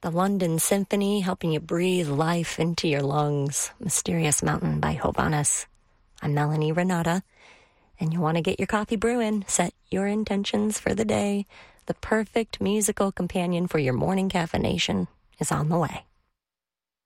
The London Symphony, helping you breathe life into your lungs. Mysterious Mountain by Hovhannes. I'm Melanie Renata, and you want to get your coffee brewing, set your intentions for the day. The perfect musical companion for your morning caffeination is on the way.